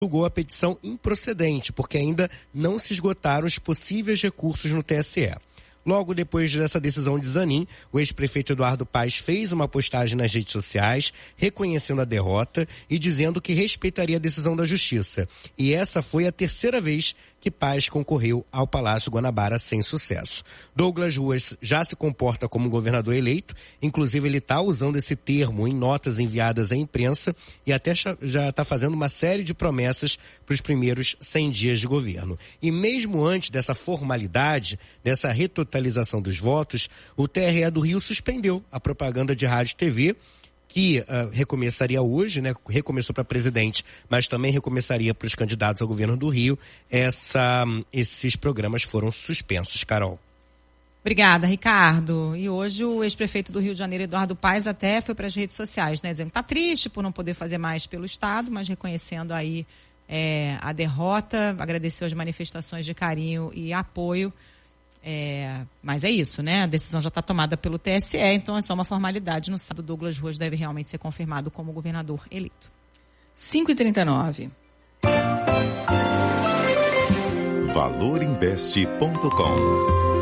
julgou a petição improcedente, porque ainda não se esgotaram os possíveis recursos no TSE. Logo depois dessa decisão de Zanin, o ex-prefeito Eduardo Paes fez uma postagem nas redes sociais, reconhecendo a derrota e dizendo que respeitaria a decisão da Justiça. E essa foi a terceira vez que Paes concorreu ao Palácio Guanabara sem sucesso. Douglas Ruas já se comporta como um governador eleito, inclusive ele está usando esse termo em notas enviadas à imprensa e até já está fazendo uma série de promessas para os primeiros 100 dias de governo. E mesmo antes dessa formalidade, dessa retotalização dos votos, o TRE do Rio suspendeu a propaganda de rádio e TV, que recomeçaria hoje, né? Recomeçou para presidente, mas também recomeçaria para os candidatos ao governo do Rio. Esses programas foram suspensos, Carol. Obrigada, Ricardo. E hoje o ex-prefeito do Rio de Janeiro, Eduardo Paes, até foi para as redes sociais, né? Dizendo que está triste por não poder fazer mais pelo Estado, mas reconhecendo aí a derrota, agradeceu as manifestações de carinho e apoio. Mas é isso, né? A decisão já está tomada pelo TSE, então é só uma formalidade. No sábado, Douglas Ruas deve realmente ser confirmado como governador eleito. 5h39. Valorinveste.com